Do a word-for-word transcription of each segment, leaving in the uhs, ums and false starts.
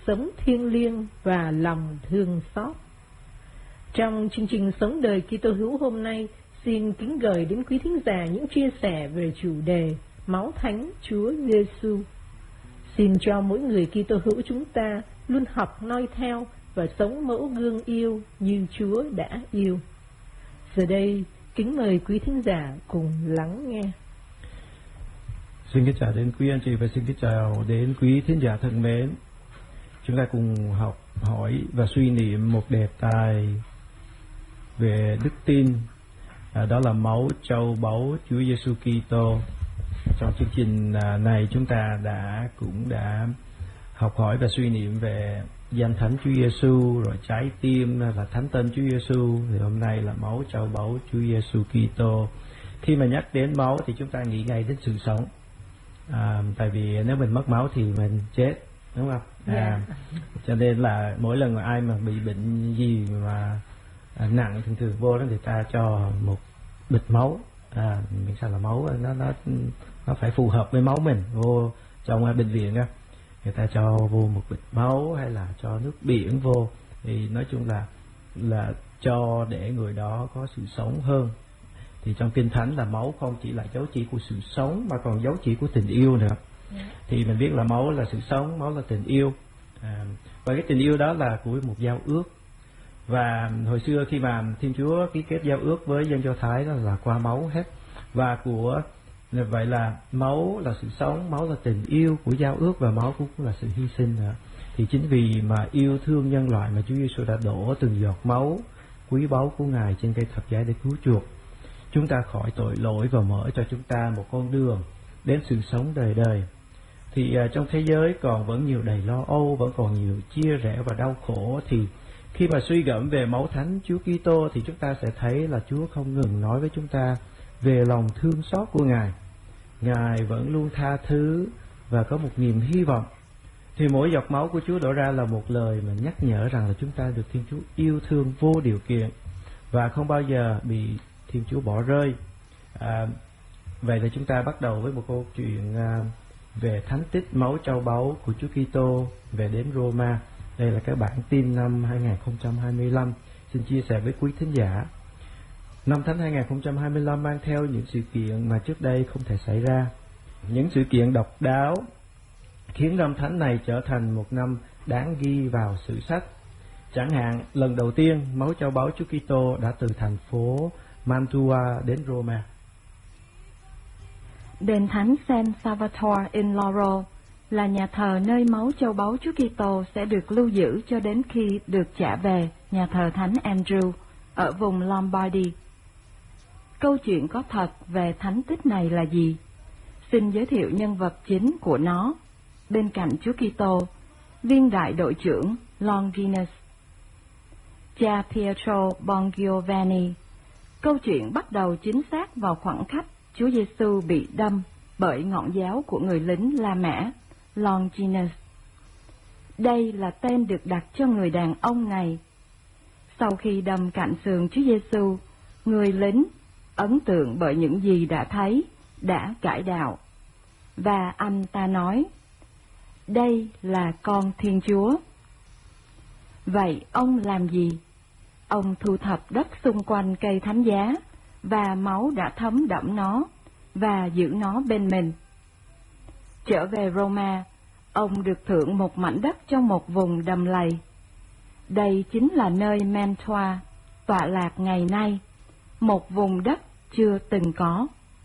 sống thiêng liêng và lòng thương xót. Trong chương trình Sống đời Kitô hữu hôm nay, xin kính gửi đến quý thính giả những chia sẻ về chủ đề Máu Thánh Chúa Giêsu. Xin cho mỗi người Kitô hữu chúng ta luôn học noi theo và sống mẫu gương yêu như Chúa đã yêu. Giờ đây, kính mời quý thính giả cùng lắng nghe. Xin kính chào đến quý anh chị và xin kính chào đến quý thính giả thân mến. Chúng ta cùng học hỏi và suy niệm một đề tài về đức tin, à, đó là máu trâu báu Chúa Giêsu Kitô. Trong chương trình này chúng ta đã cũng đã học hỏi và suy niệm về danh thánh Chúa Giêsu, rồi trái tim là thánh tên Chúa Giêsu, thì hôm nay là máu trâu báu Chúa Giêsu Kitô. Khi mà nhắc đến máu thì chúng ta nghĩ ngay đến sự sống. À, tại vì nếu mình mất máu thì mình chết, đúng không? À, yeah. Cho nên là mỗi lần mà ai mà bị bệnh gì mà à, nặng thường thường vô đó người ta cho một bịch máu. À, mình sao là máu nó nó nó phải phù hợp với máu mình. Vô trong bệnh viện á, người ta cho vô một bịch máu hay là cho nước biển vô, thì nói chung là là cho để người đó có sự sống hơn. Thì trong Kinh Thánh là máu không chỉ là dấu chỉ của sự sống mà còn dấu chỉ của tình yêu nữa. Yeah. Thì mình biết là máu là sự sống, máu là tình yêu. À, và cái tình yêu đó là của một giao ước. Và hồi xưa khi mà Thiên Chúa ký kết giao ước với dân Do Thái đó là qua máu hết. Và của vậy là máu là sự sống, máu là tình yêu của giao ước, và máu cũng là sự hy sinh nữa. Thì chính vì mà yêu thương nhân loại mà Chúa Giêsu đã đổ từng giọt máu quý báu của Ngài trên cây thập giá để cứu chuộc chúng ta khỏi tội lỗi và mở cho chúng ta một con đường đến sự sống đời đời. Thì uh, trong thế giới còn vẫn nhiều đầy lo âu, vẫn còn nhiều chia rẽ và đau khổ, thì khi mà suy gẫm về máu thánh Chúa Kitô thì chúng ta sẽ thấy là Chúa không ngừng nói với chúng ta về lòng thương xót của Ngài. Ngài vẫn luôn tha thứ và có một niềm hy vọng. Thì mỗi giọt máu của Chúa đổ ra là một lời mà nhắc nhở rằng là chúng ta được Thiên Chúa yêu thương vô điều kiện và không bao giờ bị Thiên Chúa bỏ rơi. À, vậy là chúng ta bắt đầu với một câu chuyện à, về thánh tích máu trâu báu của Chúa Kitô về đến Roma. Đây là cái bản tin năm hai không hai lăm. Xin chia sẻ với quý thính giả. Năm Thánh hai không hai lăm mang theo những sự kiện mà trước đây không thể xảy ra. Những sự kiện độc đáo khiến năm Thánh này trở thành một năm đáng ghi vào sử sách. Chẳng hạn, lần đầu tiên máu trâu báu Chúa Kitô đã từ thành phố Mantua đến Roma. Đền thánh San Salvatore in Lauro là nhà thờ nơi máu trâu báu Chúa Kitô sẽ được lưu giữ cho đến khi được trả về nhà thờ Thánh Andrew ở vùng Lombardy. Câu chuyện có thật về thánh tích này là gì? Xin giới thiệu nhân vật chính của nó. Bên cạnh Chúa Kitô, viên đại đội trưởng Longinus, cha Pietro Bongiovanni. Câu chuyện bắt đầu chính xác vào khoảnh khắc Chúa Giêsu bị đâm bởi ngọn giáo của người lính La Mã, Longinus. Đây là tên được đặt cho người đàn ông này. Sau khi đâm cạnh sườn Chúa Giêsu, người lính ấn tượng bởi những gì đã thấy, đã cải đạo. Và anh ta nói, đây là con Thiên Chúa. Vậy ông làm gì? Ông thu thập đất xung quanh cây thánh giá, và máu đã thấm đẫm nó, và giữ nó bên mình. Trở về Roma, ông được thưởng một mảnh đất trong một vùng đầm lầy. Đây chính là nơi Mantua tọa lạc ngày nay, một vùng đất chưa từng có.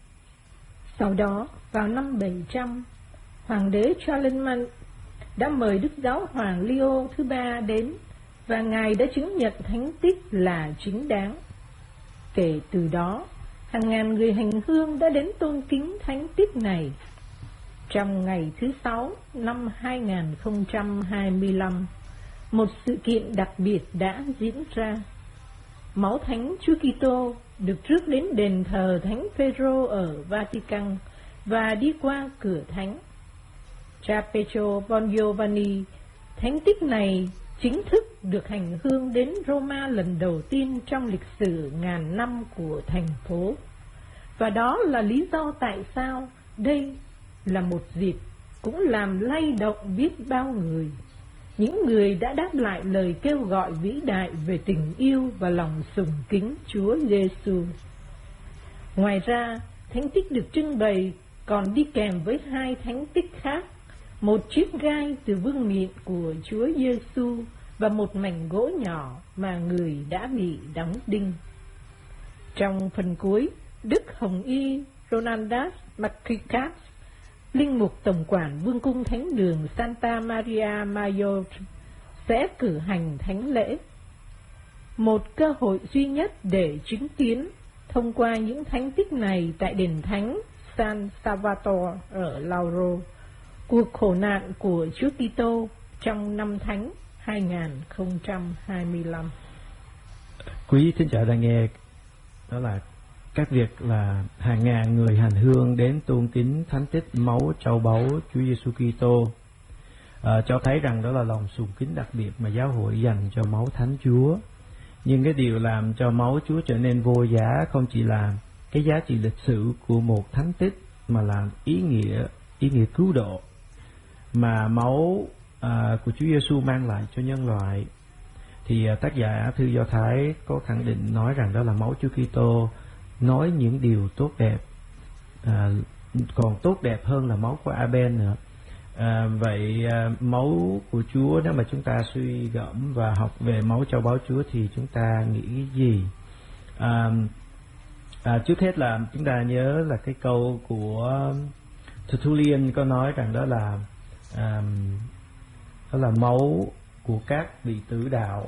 Sau đó, vào năm bảy trăm, Hoàng đế Charlemagne đã mời Đức Giáo Hoàng Leo thứ ba đến, và Ngài đã chứng nhận thánh tích là chính đáng. Kể từ đó, hàng ngàn người hành hương đã đến tôn kính thánh tích này. Trong ngày thứ sáu năm hai không hai lăm, một sự kiện đặc biệt đã diễn ra. Máu thánh Chúa Kitô được rước đến đền thờ Thánh Phêrô ở Vatican và đi qua cửa thánh. Cha Pietro Bongiovanni, thánh tích này chính thức được hành hương đến Roma lần đầu tiên trong lịch sử ngàn năm của thành phố. Và đó là lý do tại sao đây là một dịp cũng làm lay động biết bao người. những người đã đáp lại lời kêu gọi vĩ đại về tình yêu và lòng sùng kính Chúa Giêsu. Ngoài ra, thánh tích được trưng bày còn đi kèm với hai thánh tích khác, một chiếc gai từ vương miện của Chúa Giêsu và một mảnh gỗ nhỏ mà người đã bị đóng đinh. Trong phần cuối, Đức Hồng Y Ronaldas Macricas, linh mục tổng quản Vương cung Thánh đường Santa Maria Mayor, sẽ cử hành thánh lễ. Một cơ hội duy nhất để chứng kiến thông qua những thánh tích này tại đền thánh San Salvatore ở Lauro, cuộc khổ nạn của Chúa Kitô trong năm thánh hai không hai lăm. Quý thính giả đang nghe đó là các việc là hàng ngàn người hành hương đến tôn kính thánh tích máu châu báu Chúa Giêsu Kitô, à, cho thấy rằng đó là lòng sùng kính đặc biệt mà giáo hội dành cho máu Thánh Chúa. Nhưng cái điều làm cho máu Chúa trở nên vô giá không chỉ là cái giá trị lịch sử của một thánh tích, mà là ý nghĩa ý nghĩa cứu độ mà máu à, của Chúa Giêsu mang lại cho nhân loại. Thì à, tác giả thư Do Thái có khẳng định nói rằng đó là máu Chúa Kitô nói những điều tốt đẹp, à, còn tốt đẹp hơn là máu của Abel nữa. À, vậy à, máu của Chúa, nếu mà chúng ta suy gẫm và học về máu châu báu Chúa thì chúng ta nghĩ gì? À, à, trước hết là chúng ta nhớ là cái câu của Tertullian có nói rằng đó là à, đó là máu của các vị tử đạo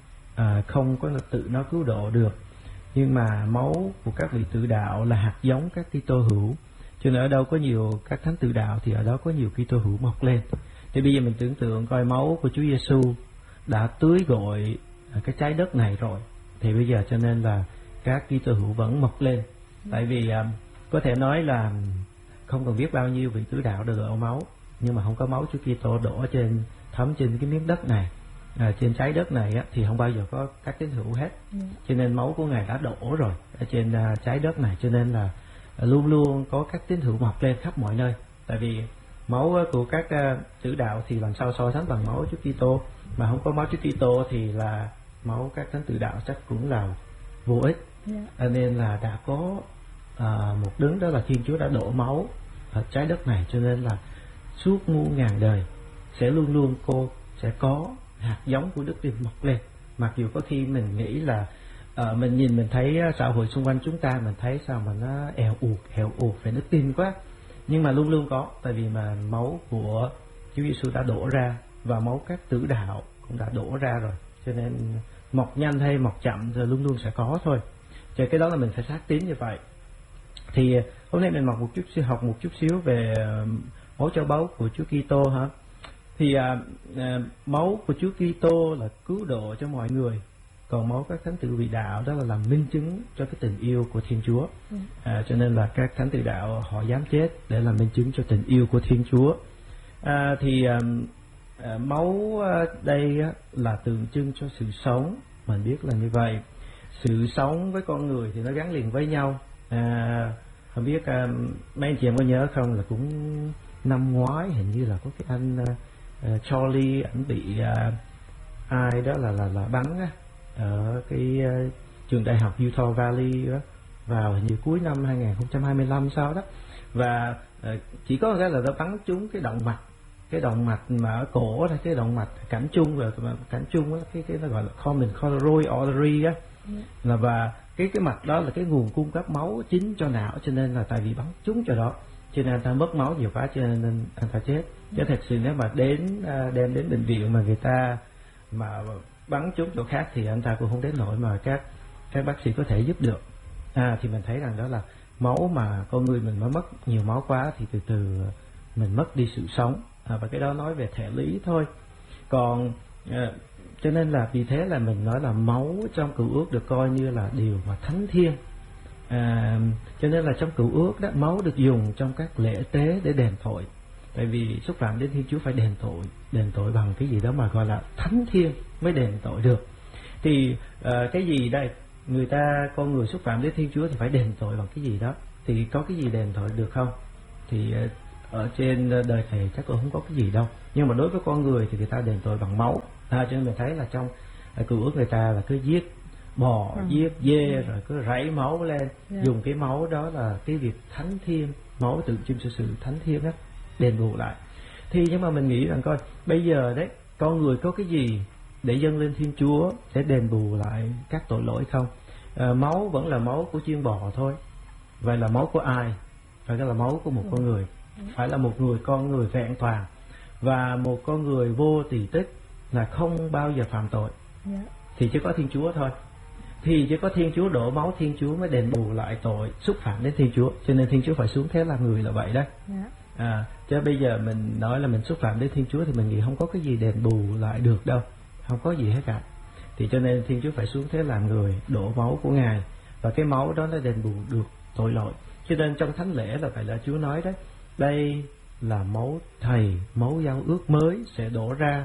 à, không có tự nó cứu độ được, nhưng mà máu của các vị tử đạo là hạt giống các Kitô hữu. Cho nên ở đâu có nhiều các thánh tử đạo thì ở đó có nhiều Kitô hữu mọc lên. Thì bây giờ mình tưởng tượng coi, máu của Chúa Giêsu đã tưới gội cái trái đất này rồi, thì bây giờ cho nên là các Kitô hữu vẫn mọc lên. Tại vì um, có thể nói là không cần biết bao nhiêu vị tử đạo được đổ máu, nhưng mà không có máu Chúa Kitô đổ trên thấm trên cái miếng đất này, à, trên trái đất này á, thì không bao giờ có các tín hữu hết. Cho nên máu của Ngài đã đổ rồi ở trên uh, trái đất này, cho nên là uh, luôn luôn có các tín hữu mọc lên khắp mọi nơi. Tại vì máu uh, của các uh, tử đạo thì làm sao so sánh bằng máu Chúa Kitô, mà không có máu Chúa Kitô thì là máu các thánh tử đạo chắc cũng là vô ích. Yeah. À, nên là đã có uh, một đấng đó là Thiên Chúa đã đổ máu ở trái đất này, cho nên là suốt muôn ngàn đời sẽ luôn luôn cô sẽ có hạt giống của Đức Tin mọc lên. Mặc dù có khi mình nghĩ là uh, mình nhìn mình thấy xã hội xung quanh chúng ta, mình thấy sao mà nó eo uột eo uột về đức tin quá, nhưng mà luôn luôn có, tại vì mà máu của Chúa Giêsu đã đổ ra và máu các tử đạo cũng đã đổ ra rồi, cho nên mọc nhanh hay mọc chậm rồi luôn luôn sẽ có thôi. Cho cái đó là mình phải xác tín như vậy. Thì hôm nay mình học một chút học một chút xíu về uh, máu châu báu của Chúa Kitô hả? Thì à, à, máu của Chúa Kitô là cứu độ cho mọi người, còn máu các thánh tử vị đạo đó là làm minh chứng cho cái tình yêu của Thiên Chúa. À, cho nên là các thánh tử đạo họ dám chết để làm minh chứng cho tình yêu của Thiên Chúa. À, thì à, à, máu đây á, là tượng trưng cho sự sống, mình biết là như vậy. Sự sống với con người thì nó gắn liền với nhau. À, không biết à, mấy anh chị em có nhớ không, là cũng năm ngoái hình như là có cái anh uh, Charlie, ảnh bị uh, ai đó là là là bắn á, ở cái uh, trường đại học Utah Valley đó, vào hình như cuối năm hai không hai lăm sao đó, và uh, chỉ có cái là nó bắn trúng cái động mạch, cái động mạch mà ở cổ là cái động mạch cảnh trung, rồi cảnh trung á, cái cái nó gọi là common coronary artery á, là và cái cái mạch đó là cái nguồn cung cấp máu chính cho não, cho nên là tại vì bắn trúng cho đó, cho nên anh ta mất máu nhiều quá, cho nên anh ta chết. Chứ thật sự nếu mà đến đem đến bệnh viện mà người ta mà bắn trúng chỗ khác thì anh ta cũng không đến nỗi mà các các bác sĩ có thể giúp được. À, thì mình thấy rằng đó là máu mà con người mình mà mất nhiều máu quá thì từ từ mình mất đi sự sống. À, và cái đó nói về thể lý thôi. Còn à, cho nên là vì thế là mình nói là máu trong cựu ước được coi như là điều mà thánh thiêng. À, cho nên là trong cựu ước đó, máu được dùng trong các lễ tế để đền tội. Tại vì xúc phạm đến Thiên Chúa phải đền tội, đền tội bằng cái gì đó mà gọi là thánh thiêng mới đền tội được. Thì à, cái gì đây? Người ta, con người xúc phạm đến Thiên Chúa thì phải đền tội bằng cái gì đó. Thì có cái gì đền tội được không? Thì ở trên đời thầy chắc cũng không có cái gì đâu, nhưng mà đối với con người thì người ta đền tội bằng máu. À, cho nên mình thấy là trong cựu ước người ta là cứ giết bò, ừ. giết dê, ừ. rồi cứ rảy máu lên, yeah. dùng cái máu đó là cái việc thánh thiêng, máu tượng trưng cho sự thánh thiêng đó, đền bù lại. Thì nhưng mà mình nghĩ rằng coi bây giờ đấy, con người có cái gì để dâng lên Thiên Chúa để đền bù lại các tội lỗi không? À, máu vẫn là máu của chiên bò thôi. Vậy là máu của ai? Phải là máu của một con người, phải là một người con người vẹn toàn, và một con người vô tỳ tích, là không bao giờ phạm tội. Yeah. Thì chỉ có Thiên Chúa thôi. Thì chỉ có Thiên Chúa đổ máu Thiên Chúa mới đền bù lại tội xúc phạm đến Thiên Chúa. Cho nên Thiên Chúa phải xuống thế làm người là vậy đấy. Yeah. À, chứ bây giờ mình nói là mình xúc phạm đến Thiên Chúa thì mình nghĩ không có cái gì đền bù lại được đâu, không có gì hết cả. Thì cho nên Thiên Chúa phải xuống thế làm người, đổ máu của Ngài, và cái máu đó nó đền bù được tội lỗi. Cho nên trong thánh lễ là phải là Chúa nói đấy, đây là máu Thầy, máu giao ước mới sẽ đổ ra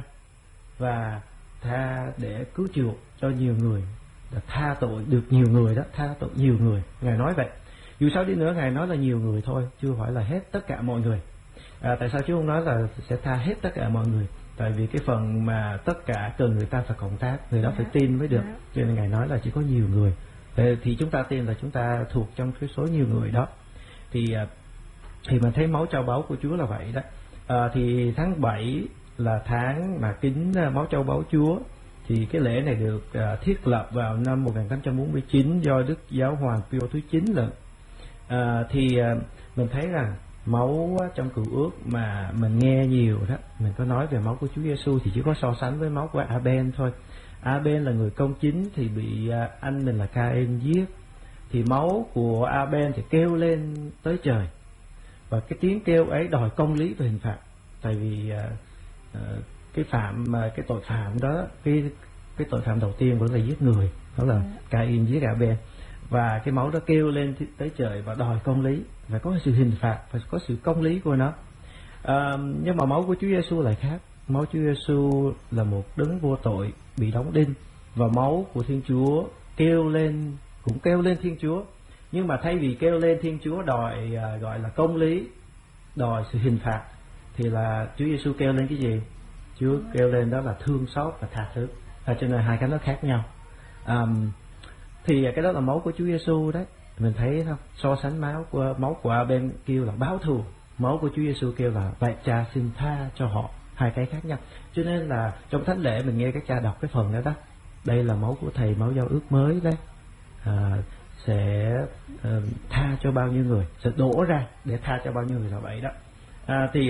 và tha để cứu chuộc cho nhiều người, là tha tội được nhiều người đó, tha tội nhiều người. Ngài nói vậy. Dù sao đi nữa Ngài nói là nhiều người thôi, chưa phải là hết tất cả mọi người. À, tại sao Chúa không nói là sẽ tha hết tất cả mọi người? Tại vì cái phần mà tất cả cần người ta phải cộng tác, người đó phải tin mới được. Cho nên Ngài nói là chỉ có nhiều người. Thì chúng ta tin là chúng ta thuộc trong cái số nhiều người đó. Thì thì mình thấy máu trao báu của Chúa là vậy đó. À, thì tháng bảy là tháng mà kính máu trao báu Chúa. Thì cái lễ này được uh, thiết lập vào năm một nghìn tám trăm bốn mươi chín do Đức Giáo Hoàng Pio thứ chín lần. À, thì uh, mình thấy rằng máu uh, trong cựu ước mà mình nghe nhiều đó, mình có nói về máu của Chúa Giêsu thì chỉ có so sánh với máu của Abel thôi. Abel là người công chính thì bị uh, anh mình là Cain giết. Thì máu của Abel thì kêu lên tới trời, và cái tiếng kêu ấy đòi công lý và hình phạt. Tại vì uh, uh, cái phạm mà cái tội phạm đó, cái cái tội phạm đầu tiên vẫn là giết người, đó là Cain giết Abel, và cái máu đó kêu lên tới trời và đòi công lý, phải có sự hình phạt, phải có sự công lý của nó. À, nhưng mà máu của Chúa Giêsu lại khác. Máu Chúa Giêsu là một đấng vô tội bị đóng đinh, và máu của Thiên Chúa kêu lên, cũng kêu lên Thiên Chúa, nhưng mà thay vì kêu lên Thiên Chúa đòi uh, gọi là công lý, đòi sự hình phạt, thì là Chúa Giêsu kêu lên cái gì? Chúa kêu lên đó là thương xót và tha thứ. À, cho nên hai cái nó khác nhau. À, thì cái đó là máu của Chúa Giêsu đấy, mình thấy không? So sánh máu của máu của Abel kêu là báo thù, máu của Chúa Giêsu kêu là vậy Cha xin tha cho họ, hai cái khác nhau. Cho nên là trong thánh lễ mình nghe các cha đọc cái phần đó đó, đây là máu của Thầy, máu giao ước mới đấy, à, sẽ uh, tha cho bao nhiêu người, sẽ đổ ra để tha cho bao nhiêu người là vậy đó. À, thì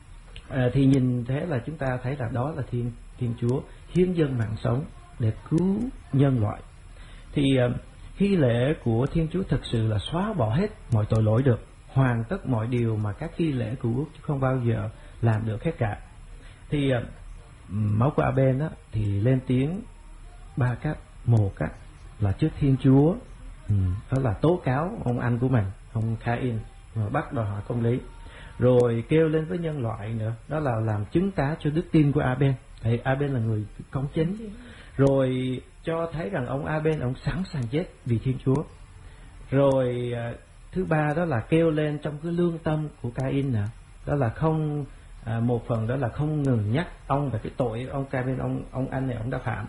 À, thì nhìn thế là chúng ta thấy là đó là Thiên Thiên Chúa hiến dâng mạng sống để cứu nhân loại. Thì à, hy lễ của Thiên Chúa thực sự là xóa bỏ hết mọi tội lỗi được, hoàn tất mọi điều mà các hy lễ cựu ước không bao giờ làm được hết cả. Thì à, máu của Abel á, thì lên tiếng ba cách. Một á, là trước Thiên Chúa, ừ, đó là tố cáo ông anh của mình, ông Cain, bắt đòi hỏi công lý. Rồi kêu lên với nhân loại nữa, đó là làm chứng tá cho đức tin của Abel. Thì Abel là người công chính. Rồi cho thấy rằng ông Abel, ông sẵn sàng chết vì Thiên Chúa. Rồi thứ ba đó là kêu lên trong cái lương tâm của Cain nữa, đó là không à, một phần đó là không ngừng nhắc ông về cái tội ông Cain, ông ông anh này ông đã phạm.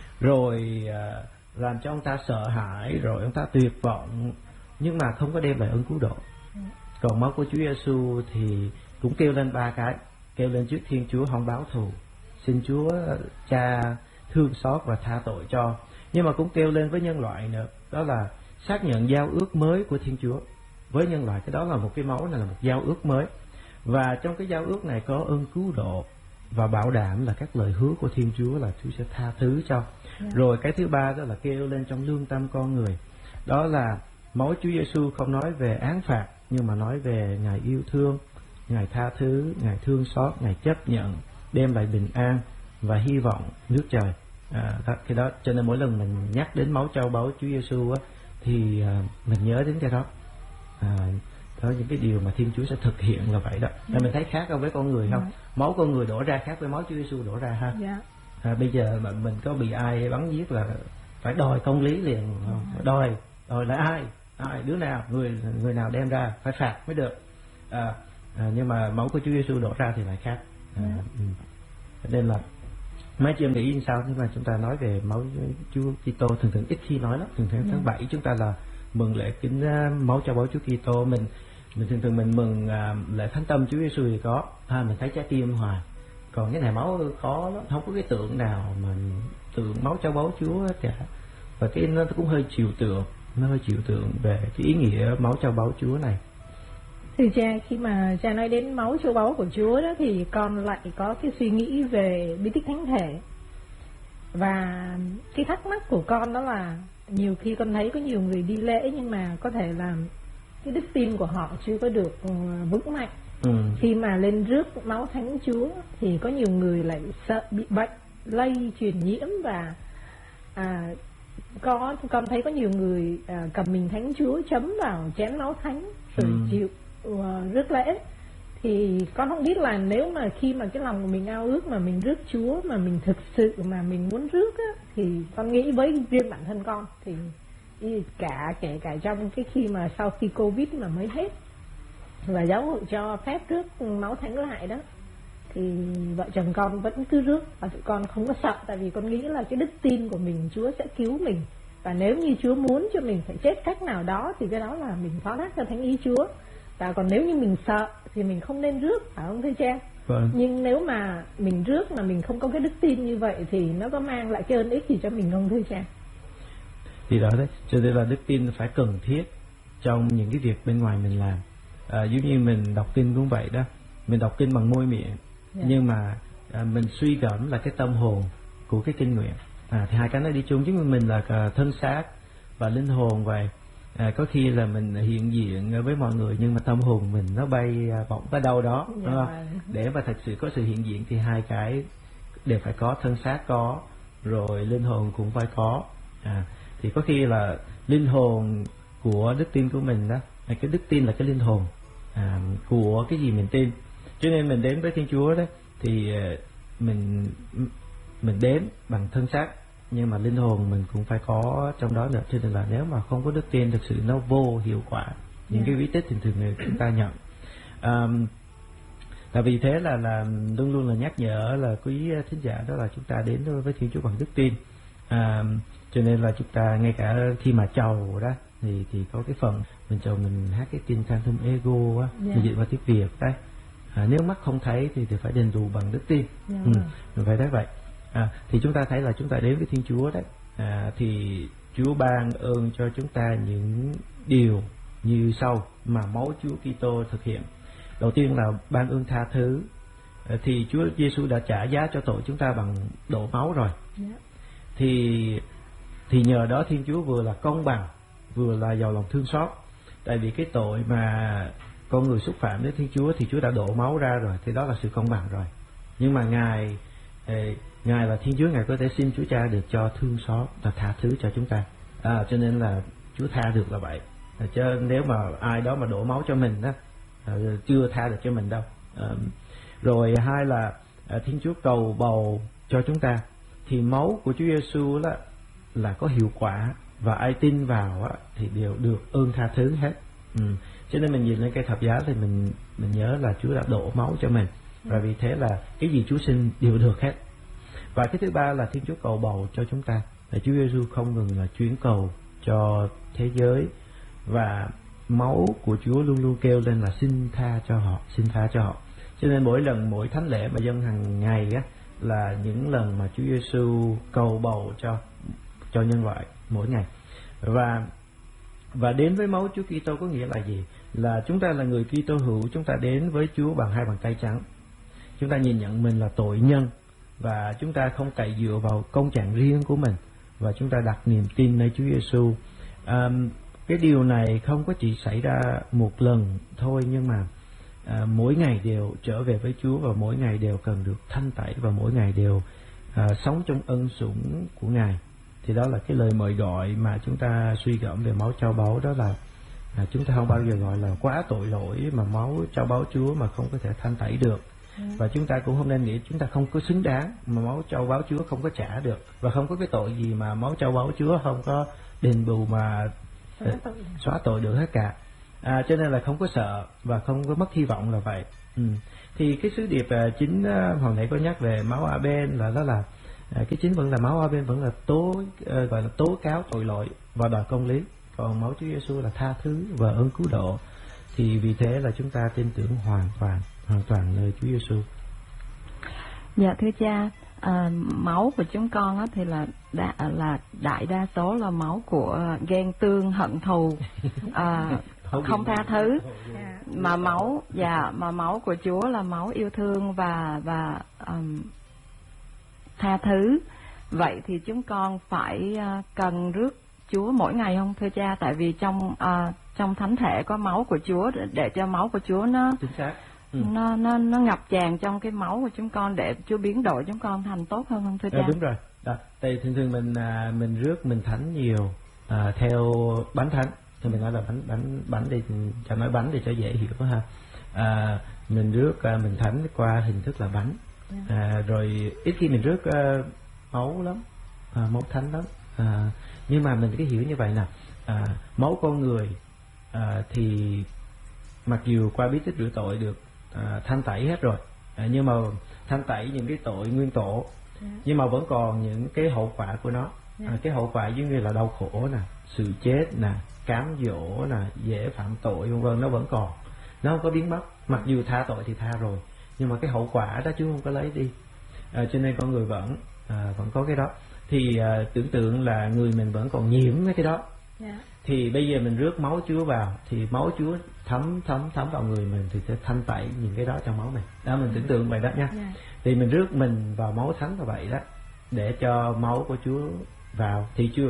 Rồi à, làm cho ông ta sợ hãi, rồi ông ta tuyệt vọng, nhưng mà không có đem lại ơn cứu độ. Còn máu của Chúa Giêsu thì cũng kêu lên ba cái, kêu lên trước Thiên Chúa không báo thù, xin Chúa Cha thương xót và tha tội cho, nhưng mà cũng kêu lên với nhân loại nữa, đó là xác nhận giao ước mới của Thiên Chúa với nhân loại. Cái đó là một cái máu này là một giao ước mới, và trong cái giao ước này có ơn cứu độ và bảo đảm là các lời hứa của Thiên Chúa là Chúa sẽ tha thứ cho. Yeah. Rồi cái thứ ba đó là kêu lên trong lương tâm con người, đó là máu Chúa Giêsu không nói về án phạt, nhưng mà nói về Ngài yêu thương, Ngài tha thứ, Ngài thương xót, Ngài chấp nhận, đem lại bình an và hy vọng nước trời. À, đó, cái đó cho nên mỗi lần mình nhắc đến máu trao báu Chúa Giêsu á, thì à, mình nhớ đến cái đó. À, đó những cái điều mà Thiên Chúa sẽ thực hiện là vậy đó. Nên mình thấy khác với con người không? Máu con người đổ ra khác với máu Chúa Giêsu đổ ra ha. À, bây giờ mà mình có bị ai bắn giết là phải đòi công lý liền, không? Đòi, đòi là ai? Ai, đứa nào, người người nào đem ra phải phạt mới được. À, à, nhưng mà máu của Chúa Giêsu đổ ra thì lại khác. À, yeah. ừ. Nên là mấy chị em nghĩ như sao nhưng mà chúng ta nói về máu Chúa Kitô thường thường ít khi nói lắm. Thường thường tháng bảy chúng ta là mừng lễ kính máu trao báu Chúa Kitô. Mình mình thường thường mình mừng à, lễ thánh tâm Chúa Giêsu thì có, à, mình thấy trái tim hoài. Còn cái này máu khó lắm, không có cái tượng nào mà tượng máu trao báu Chúa cả. Và cái nó cũng hơi trừu tượng, nó hơi trừu tượng về cái ý nghĩa máu trao báu Chúa này. Thưa cha, khi mà cha nói đến máu trao báu của Chúa đó thì con lại có cái suy nghĩ về bí tích thánh thể. Và cái thắc mắc của con đó là nhiều khi con thấy có nhiều người đi lễ nhưng mà có thể là cái đức tin của họ chưa có được vững mạnh. Ừ. Khi mà lên rước máu thánh Chúa thì có nhiều người lại sợ bị bệnh lây truyền nhiễm. Và à, có con thấy có nhiều người à, cầm mình thánh Chúa chấm vào chén máu thánh rồi ừ. chịu uh, rước lễ. Thì con không biết là nếu mà khi mà cái lòng của mình ao ước mà mình rước Chúa mà mình thực sự mà mình muốn rước á, thì con nghĩ với riêng bản thân con thì cả kể cả trong cái khi mà sau khi Covid mà mới hết và giáo hội cho phép rước máu thánh lại đó, thì vợ chồng con vẫn cứ rước và tụi con không có sợ, tại vì con nghĩ là cái đức tin của mình Chúa sẽ cứu mình. Và nếu như Chúa muốn cho mình phải chết cách nào đó thì cái đó là mình phó thác cho thánh ý Chúa. Và còn nếu như mình sợ thì mình không nên rước, phải không thưa cha? Vâng. Nhưng nếu mà mình rước mà mình không có cái đức tin như vậy thì nó có mang lại cái ơn ích gì cho mình không thưa cha? Thì đó đấy, cho nên là đức tin phải cần thiết trong những cái việc bên ngoài mình làm. À, giống như mình đọc kinh cũng vậy đó, mình đọc kinh bằng môi miệng, yeah. nhưng mà à, mình suy gẫm là cái tâm hồn của cái kinh nguyện. À, thì hai cái nó đi chung, chứ mình là thân xác và linh hồn vậy. À, có khi là mình hiện diện với mọi người nhưng mà tâm hồn mình nó bay bổng ở đâu đó, yeah. đúng không? Để mà thật sự có sự hiện diện thì hai cái đều phải có, thân xác có, rồi linh hồn cũng phải có. À, thì có khi là linh hồn của đức tin của mình đó, cái đức tin là cái linh hồn à, của cái gì mình tin. Cho nên mình đến với Thiên Chúa đó thì mình mình đến bằng thân xác nhưng mà linh hồn mình cũng phải có trong đó nữa. Cho nên là nếu mà không có đức tin thực sự nó vô hiệu quả những yeah. cái bí tích thường thường chúng ta nhận. À, tại vì thế là là luôn luôn là nhắc nhở là quý thính giả đó là chúng ta đến với Thiên Chúa bằng đức tin. À, cho nên là chúng ta ngay cả khi mà chầu đó thì thì có cái phần mình chầu mình hát cái tin Cantum Ego á, yeah. dịch vào tiếng Việt đấy. À, nếu mắt không thấy thì thì phải đền bù bằng đức tin. Yeah. Ừ, mình phải thấy vậy. À, thì chúng ta thấy là chúng ta đến với Thiên Chúa đấy. À, thì Chúa ban ơn cho chúng ta những điều như sau mà máu Chúa Kitô thực hiện. Đầu tiên là ban ơn tha thứ. À, thì Chúa Giêsu đã trả giá cho tội chúng ta bằng đổ máu rồi. Yeah. Thì thì nhờ đó Thiên Chúa vừa là công bằng, vừa là giàu lòng thương xót. Tại vì cái tội mà con người xúc phạm đến Thiên Chúa thì Chúa đã đổ máu ra rồi, thì đó là sự công bằng rồi. Nhưng mà Ngài Ngài là Thiên Chúa, Ngài có thể xin Chúa Cha được cho thương xót và tha thứ cho chúng ta. À, cho nên là Chúa tha được là vậy. À, chứ nếu mà ai đó mà đổ máu cho mình đó, à, chưa tha được cho mình đâu. À, rồi hai là à, Thiên Chúa cầu bầu cho chúng ta. Thì máu của Chúa Giêsu là là có hiệu quả, và ai tin vào á, thì đều được ơn tha thứ hết. Ừ. Cho nên mình nhìn lên cây thập giá thì mình mình nhớ là Chúa đã đổ máu cho mình, và vì thế là cái gì Chúa xin đều được hết. Và cái thứ ba là Thiên Chúa cầu bầu cho chúng ta. Là Chúa Giêsu không ngừng là chuyến cầu cho thế giới, và máu của Chúa luôn luôn kêu lên là xin tha cho họ, xin tha cho họ. Cho nên mỗi lần mỗi thánh lễ mà dâng hàng ngày á, là những lần mà Chúa Giêsu cầu bầu cho cho nhân loại mỗi ngày. Và và đến với máu Chúa Kitô có nghĩa là gì? Là chúng ta là người Kitô hữu, chúng ta đến với Chúa bằng hai bàn tay trắng. Chúng ta nhìn nhận mình là tội nhân, và chúng ta không cậy dựa vào công trạng riêng của mình, và chúng ta đặt niềm tin nơi Chúa Giêsu. À, cái điều này không có chỉ xảy ra một lần thôi, nhưng mà à, mỗi ngày đều trở về với Chúa, và mỗi ngày đều cần được thanh tẩy, và mỗi ngày đều à, sống trong ân sủng của Ngài. Thì đó là cái lời mời gọi mà chúng ta suy gẫm về máu trao báu, đó là à, chúng ta không bao giờ gọi là quá tội lỗi mà máu trao báu Chúa mà không có thể thanh tẩy được. Và chúng ta cũng không nên nghĩ chúng ta không có xứng đáng mà máu trao báu Chúa không có trả được, và không có cái tội gì mà máu trao báu Chúa không có đền bù mà xóa tội, xóa tội được hết cả. À, cho nên là không có sợ và không có mất hy vọng là vậy. Ừ. Thì cái sứ điệp à, chính à, hồi nãy có nhắc về máu Abel là đó là à, cái chính vẫn là máu Abel vẫn là tố à, gọi là tố cáo tội lỗi và đòi công lý, còn máu Chúa Giêsu là tha thứ và ơn cứu độ. Thì vì thế là chúng ta tin tưởng hoàn toàn hoàn toàn nơi Chúa Giêsu. Dạ thưa cha, à, máu của chúng con á, thì là đa, là đại đa số là máu của ghen tương hận thù, à, không tha thứ, mà máu dạ mà máu của Chúa là máu yêu thương và và um, tha thứ. Vậy thì chúng con phải uh, cần rước Chúa mỗi ngày không thưa cha? Tại vì trong uh, trong thánh thể có máu của Chúa, để cho máu của Chúa nó chính xác. Ừ. nó nó nó ngập tràn trong cái máu của chúng con để Chúa biến đổi chúng con thành tốt hơn không thưa cha? À, đúng rồi. Đó. Tại thường thường mình à, mình rước mình thánh nhiều à, theo bánh thánh, thì mình nói là bánh bánh bánh đi, cho nói bánh để cho dễ hiểu ha. À, mình rước à, mình thánh qua hình thức là bánh. À, rồi ít khi mình rước à, máu lắm, à, máu thánh lắm. À, nhưng mà mình cứ hiểu như vậy nè, à, máu con người à, thì mặc dù qua bí tích rửa tội được à, thanh tẩy hết rồi, à, nhưng mà thanh tẩy những cái tội nguyên tổ, yeah. nhưng mà vẫn còn những cái hậu quả của nó, yeah. à, cái hậu quả giống như là đau khổ nè, sự chết nè, cám dỗ nè, dễ phạm tội vân vân, nó vẫn còn, nó không có biến mất. Mặc dù tha tội thì tha rồi, nhưng mà cái hậu quả đó Chúa không có lấy đi, à, cho nên con người vẫn à, vẫn có cái đó. Thì à, tưởng tượng là người mình vẫn còn nhiễm mấy cái đó, yeah. thì bây giờ mình rước máu Chúa vào thì máu Chúa thấm thấm thấm vào người mình thì sẽ thanh tẩy những cái đó trong máu mình. Đó, mình tưởng tượng vậy đó nha. Yeah. Thì mình rước mình vào máu thánh là vậy đó, để cho máu của Chúa vào. Thì Chúa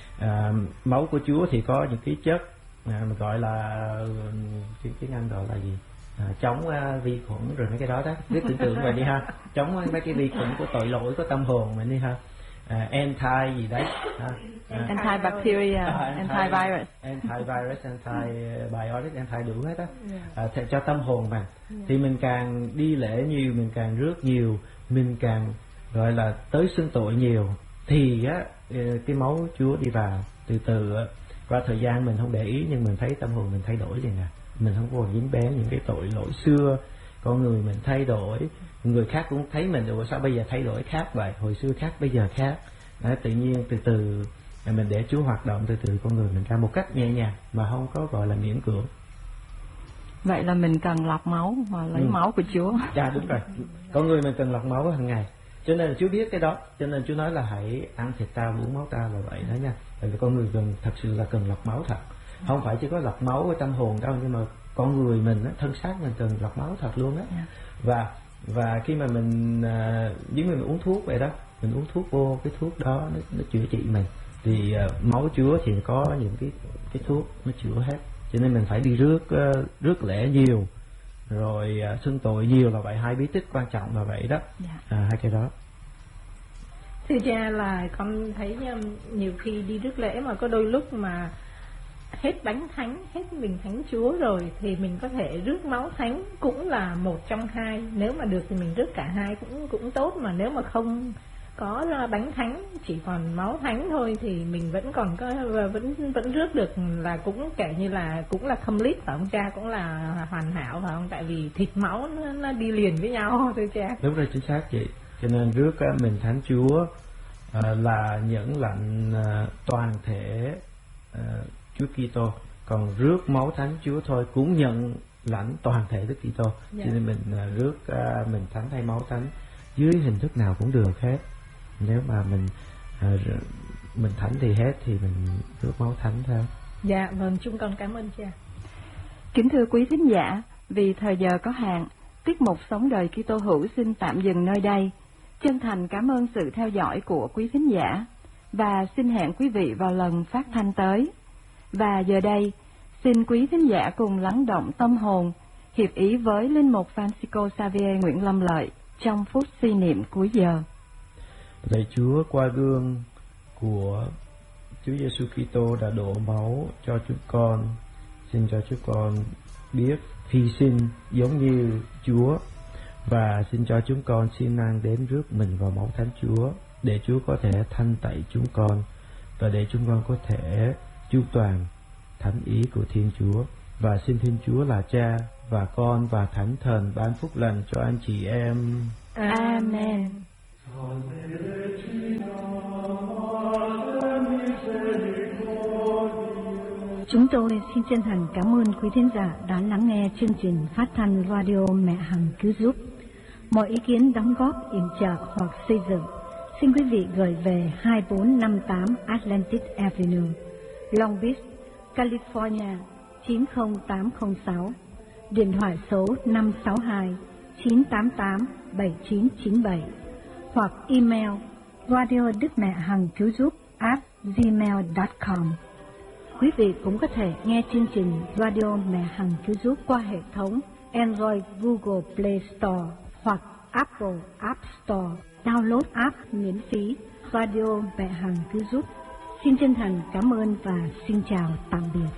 à, máu của Chúa thì có những cái chất à, mình gọi là tiếng tiếng Anh gọi là gì? À, chống uh, vi khuẩn rồi mấy cái đó đó. Biết tưởng tượng vậy đi ha. Chống mấy cái vi khuẩn của tội lỗi, của tâm hồn mình đi ha. Uh, anti gì đấy, uh, antibacteria, uh, antivirus, antivirus, antibiotic, anti đủ hết á, uh, cho tâm hồn mà. Yeah. Thì mình càng đi lễ nhiều, mình càng rước nhiều, mình càng gọi là tới xưng tội nhiều, thì á cái máu Chúa đi vào từ từ qua thời gian mình không để ý, nhưng mình thấy tâm hồn mình thay đổi liền à, mình không còn dính bén những cái tội lỗi xưa, con người mình thay đổi, người khác cũng thấy mình rồi sao bây giờ thay đổi khác vậy, hồi xưa khác bây giờ khác. Đấy, tự nhiên từ từ mình để Chúa hoạt động từ từ con người mình ra một cách nhẹ nhàng mà không có gọi là miễn cưỡng. Vậy là mình cần lọc máu mà lấy ừ. máu của Chúa. Dạ đúng rồi, con người mình cần lọc máu hàng ngày, cho nên là Chúa biết cái đó, cho nên Chúa nói là hãy ăn thịt ta uống máu ta là vậy đó nha. Tại vì con người cần thật sự là cần lọc máu thật, không phải chỉ có lọc máu ở tâm hồn đâu, nhưng mà con người mình thân xác mình cần lọc máu thật luôn á. Yeah. và và khi mà mình à, giống như mình uống thuốc vậy đó, mình uống thuốc vô cái thuốc đó nó, nó chữa trị mình, thì à, máu Chúa thì có những cái cái thuốc nó chữa hết, cho nên mình phải đi rước uh, rước lễ nhiều, rồi uh, xưng tội nhiều là vậy. Hai bí tích quan trọng là vậy đó. Yeah. à, hai cái đó. Thưa cha, là con thấy nhiều khi đi rước lễ mà có đôi lúc mà hết bánh thánh, hết mình thánh Chúa rồi thì mình có thể rước máu thánh, cũng là một trong hai. Nếu mà được thì mình rước cả hai cũng cũng tốt, mà nếu mà không có bánh thánh, chỉ còn máu thánh thôi thì mình vẫn còn có vẫn vẫn rước được, là cũng kể như là cũng là complete phải không cha, cũng là hoàn hảo phải không? Tại vì thịt máu nó, nó đi liền với nhau thưa cha. Đúng rồi, chính xác vậy. Cho nên rước mình thánh Chúa à, là những lệnh à, toàn thể à, Chúa Kitô, còn rước máu thánh Chúa thôi cũng nhận lãnh toàn thể Đức Kitô. Yeah. Cho nên mình uh, rước uh, mình thánh hay máu thánh dưới hình thức nào cũng được hết. Nếu mà mình uh, mình thánh thì hết thì mình rước máu thánh thôi. Dạ vâng, chúng con cảm ơn cha. Kính thưa quý thính giả, vì thời giờ có hạn, tiết mục Sống Đời Kitô Hữu xin tạm dừng nơi đây. Chân thành cảm ơn sự theo dõi của quý thính giả và xin hẹn quý vị vào lần phát thanh tới. Và giờ đây, xin quý thính giả cùng lắng động tâm hồn, hiệp ý với Linh mục Francisco Xavier Nguyễn Lâm Lợi trong phút suy niệm cuối giờ. Lạy Chúa, qua gương của Chúa Giêsu Kitô đã đổ máu cho chúng con, xin cho chúng con biết hy sinh giống như Chúa, và xin cho chúng con siêng năng đến rước mình vào máu thánh Chúa, để Chúa có thể thanh tẩy chúng con và để chúng con có thể chu toàn thánh ý của Thiên Chúa. Và xin Thiên Chúa là Cha và Con và Thánh Thần ban phúc lành cho anh chị em. Amen. Chúng tôi xin chân thành cảm ơn quý thính giả đã lắng nghe chương trình phát thanh radio Mẹ Hằng Cứu Giúp. Mọi ý kiến đóng góp, yểm trợ hoặc xây dựng, xin quý vị gửi về hai bốn năm tám Atlantic Avenue, Long Beach, California chín không tám không sáu, điện thoại số năm sáu hai chín tám tám bảy chín chín bảy, hoặc email radio đức mẹ hằng cứu giúp at gmail chấm com. Quý vị cũng có thể nghe chương trình Radio Mẹ Hằng Cứu Giúp qua hệ thống Android Google Play Store hoặc Apple App Store. Download app miễn phí Radio Mẹ Hằng Cứu Giúp. Xin chân thành cảm ơn và xin chào tạm biệt.